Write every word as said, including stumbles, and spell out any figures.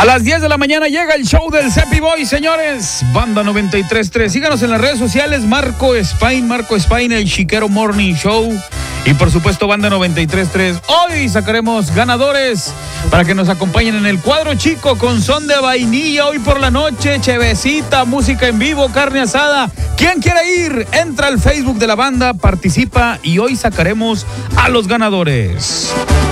A las diez de la mañana llega el show del Cepi Boy, señores. Banda noventa y tres punto tres. Síganos en las redes sociales. Marco Spain, Marco Spain, el Chiquero Morning Show. Y por supuesto, Banda noventa y tres punto tres. Hoy sacaremos ganadores para que nos acompañen en el cuadro chico con son de vainilla. Hoy por la noche, chevecita, música en vivo, carne asada. ¿Quién quiere ir? Entra al Facebook de la banda, participa y hoy sacaremos a los ganadores.